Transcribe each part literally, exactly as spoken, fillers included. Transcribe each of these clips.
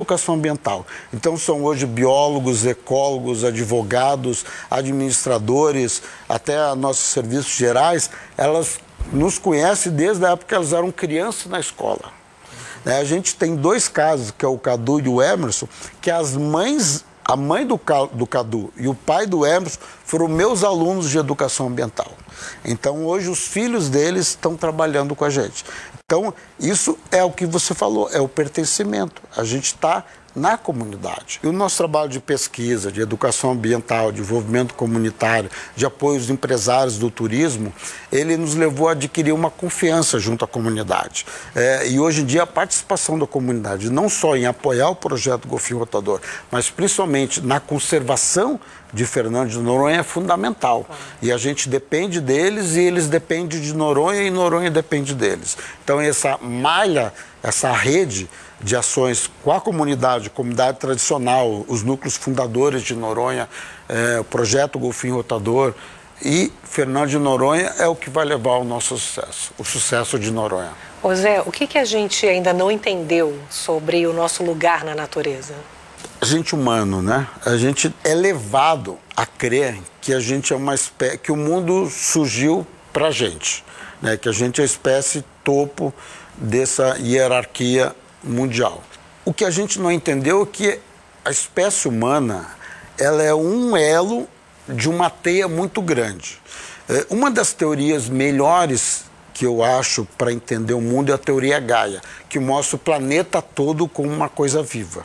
educação ambiental. Então são hoje biólogos, ecólogos, advogados, administradores, até nossos serviços gerais, elas nos conhecem desde a época que elas eram crianças na escola. A gente tem dois casos, que é o Cadu e o Emerson, que as mães, a mãe do, do Cadu e o pai do Emerson foram meus alunos de educação ambiental. Então, hoje, os filhos deles estão trabalhando com a gente. Então, isso é o que você falou, é o pertencimento. A gente está na comunidade. E o nosso trabalho de pesquisa, de educação ambiental, de desenvolvimento comunitário, de apoio aos empresários do turismo, ele nos levou a adquirir uma confiança junto à comunidade. É, e hoje em dia a participação da comunidade, não só em apoiar o projeto Golfinho Rotador, mas principalmente na conservação de Fernando de Noronha é fundamental. E a gente depende deles e eles dependem de Noronha e Noronha depende deles. Então essa malha, essa rede de ações com a comunidade, comunidade tradicional, os núcleos fundadores de Noronha, é, o projeto Golfinho Rotador e Fernando de Noronha é o que vai levar ao nosso sucesso, o sucesso de Noronha. Ô Zé, o que, que a gente ainda não entendeu sobre o nosso lugar na natureza? A gente humano, né? A gente é levado a crer que a gente é uma espécie, que o mundo surgiu pra gente, né? Que a gente é a espécie topo dessa hierarquia mundial. O que a gente não entendeu é que a espécie humana, ela é um elo de uma teia muito grande. É, uma das teorias melhores que eu acho para entender o mundo é a teoria Gaia, que mostra o planeta todo como uma coisa viva.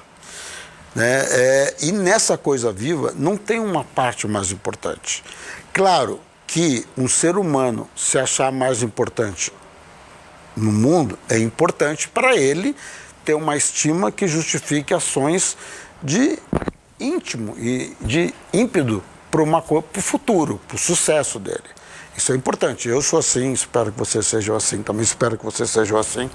Né? É, e nessa coisa viva não tem uma parte mais importante. Claro que um ser humano se achar mais importante no mundo é importante para ele ter uma estima que justifique ações de íntimo e de ímpeto para uma coisa, para o futuro, para o sucesso dele. Isso é importante. Eu sou assim, espero que vocês sejam assim, também espero que vocês sejam assim.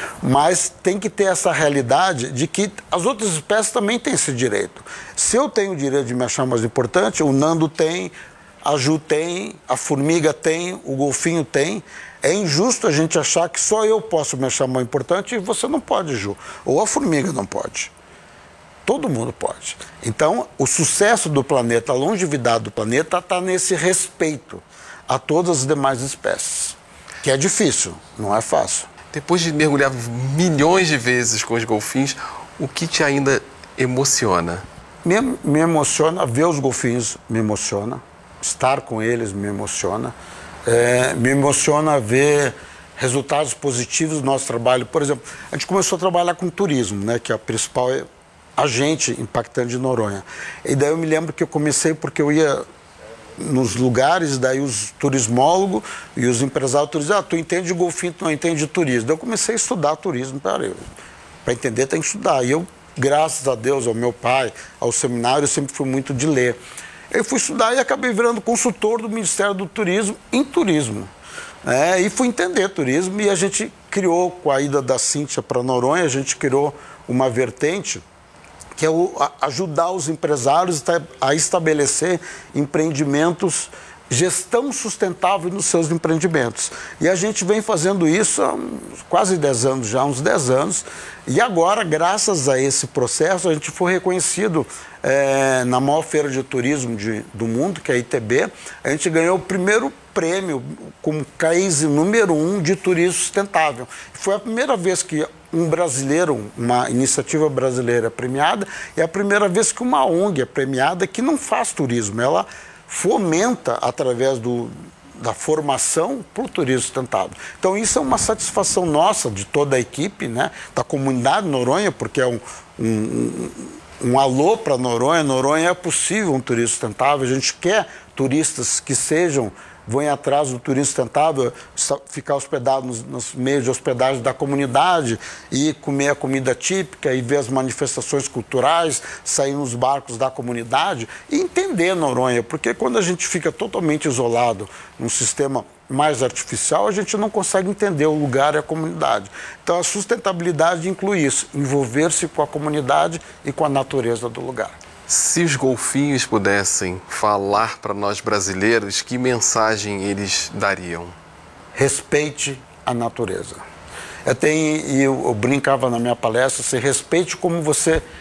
Mas tem que ter essa realidade de que as outras espécies também têm esse direito. Se eu tenho o direito de me achar mais importante, o Nando tem, a Ju tem, a formiga tem, o golfinho tem. É injusto a gente achar que só eu posso me achar mais importante e você não pode, Ju. Ou a formiga não pode. Todo mundo pode. Então, o sucesso do planeta, a longevidade do planeta está nesse respeito a todas as demais espécies. Que é difícil, não é fácil. Depois de mergulhar milhões de vezes com os golfinhos, o que te ainda emociona? Me, me emociona ver os golfinhos, me emociona. Estar com eles me emociona. É, me emociona ver resultados positivos do nosso trabalho. Por exemplo, a gente começou a trabalhar com turismo, né, que é a principal agente impactante de Noronha. E daí eu me lembro que eu comecei porque eu ia nos lugares, daí os turismólogos e os empresários turísticos, ah, tu entende de golfinho, tu não entende de turismo. Daí eu comecei a estudar turismo, para entender tem que estudar. E eu, graças a Deus, ao meu pai, ao seminário, eu sempre fui muito de ler. Eu fui estudar e acabei virando consultor do Ministério do Turismo em turismo. É, e fui entender turismo e a gente criou, com a ida da Cíntia para Noronha, a gente criou uma vertente que é o, a, ajudar os empresários a estabelecer empreendimentos, gestão sustentável nos seus empreendimentos. E a gente vem fazendo isso há quase dez anos já, uns dez anos. E agora, graças a esse processo, a gente foi reconhecido é, na maior feira de turismo de, do mundo, que é a I T B. A gente ganhou o primeiro prêmio como case número um de turismo sustentável. Foi a primeira vez que um brasileiro, uma iniciativa brasileira é premiada, e é a primeira vez que uma O N G é premiada que não faz turismo, ela fomenta através do, da formação para o turismo sustentável. Então isso é uma satisfação nossa, de toda a equipe, né, da comunidade Noronha, porque é um, um, um, um alô para Noronha. Noronha é possível um turismo sustentável, a gente quer turistas que sejam, vão atrás do turismo sustentável, ficar hospedado nos, nos meios de hospedagem da comunidade e comer a comida típica e ver as manifestações culturais, sair nos barcos da comunidade e entender Noronha, porque quando a gente fica totalmente isolado num sistema mais artificial, a gente não consegue entender o lugar e a comunidade. Então a sustentabilidade inclui isso, envolver-se com a comunidade e com a natureza do lugar. Se os golfinhos pudessem falar para nós brasileiros, que mensagem eles dariam? Respeite a natureza. Eu, tenho, eu, eu brincava na minha palestra, se respeite como você